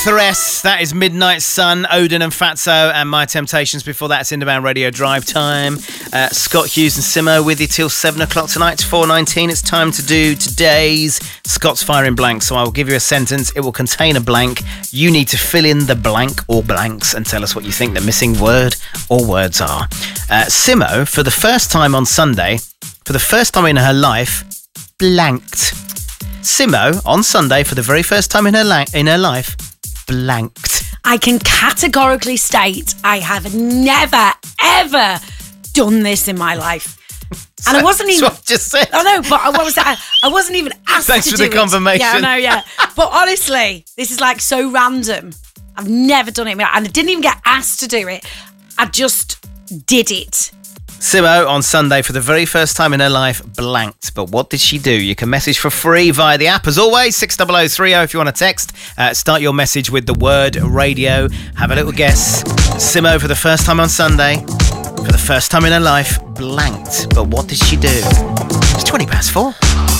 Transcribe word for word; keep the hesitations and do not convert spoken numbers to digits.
Thress, that is Midnight Sun, Odin and Fatso, and My Temptations. Before that, it's Independent Radio Drive Time. Uh, Scott Hughes and Simo with you till seven o'clock tonight. It's four nineteen. It's time to do today's Scott's Firing Blank. So I will give you a sentence. It will contain a blank. You need to fill in the blank or blanks and tell us what you think the missing word or words are. Uh, Simo, for the first time on Sunday, for the first time in her life, blanked. Simo, on Sunday, for the very first time in her, la- in her life, blanked. I can categorically state I have never, ever done this in my life. And I wasn't even... That's what I just said. I know, but I, what was that? I wasn't even asked Thanks to for do the confirmation. It. Yeah, I know, yeah. But honestly, this is like so random. I've never done it. And I didn't even get asked to do it. I just did it. Simo, on Sunday, for the very first time in her life, blanked. But what did she do? You can message for free via the app. As always, six double oh three oh if you want to text. Uh, start your message with the word radio. Have a little guess. Simo, for the first time on Sunday, for the first time in her life, blanked. But what did she do? It's twenty past four.